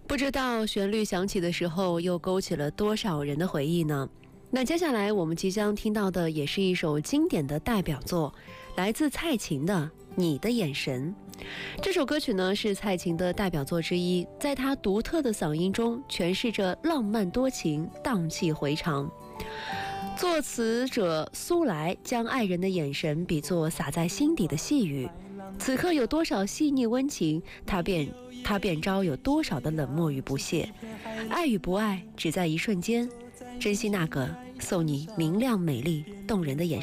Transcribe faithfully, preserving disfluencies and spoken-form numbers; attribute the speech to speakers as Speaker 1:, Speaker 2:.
Speaker 1: 不知道旋律响起的时候，又勾起了多少人的回忆呢？那接下来我们即将听到的也是一首经典的代表作，来自蔡琴的《你的眼神》。这首歌曲呢是蔡琴的代表作之一，在她独特的嗓音中诠释着浪漫多情，荡气回肠。作词者苏来将爱人的眼神比作洒在心底的细雨，此刻有多少细腻温情，他便他便招有多少的冷漠与不屑。爱与不爱，只在一瞬间。珍惜那个送你明亮、美丽、动人的眼神。